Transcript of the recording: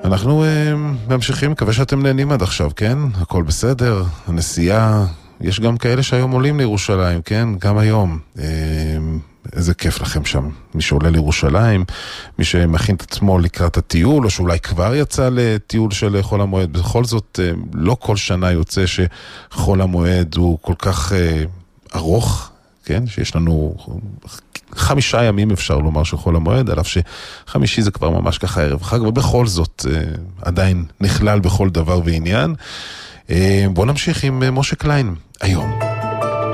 אנחנו ממשיכים, מקווה שאתם נהנים עד עכשיו, כן? הכל בסדר, הנסיעה, יש גם כאלה שהיום עולים לירושלים, כן? גם היום. איזה כיף לכם שם, מי שעולה לירושלים, מי שמכין את עצמו לקראת הטיול, או שאולי כבר יצא לטיול של חול המועד. בכל זאת, לא כל שנה יוצא שחול המועד הוא כל כך ארוך, כן? שיש לנו 5 ימים אפשר לומר של חול המועד, על אף שחמישי זה כבר ממש ככה ערב חג, ובכל זאת עדיין נכלל בכל דבר ועניין. בואו נמשיך עם משה קליין היום.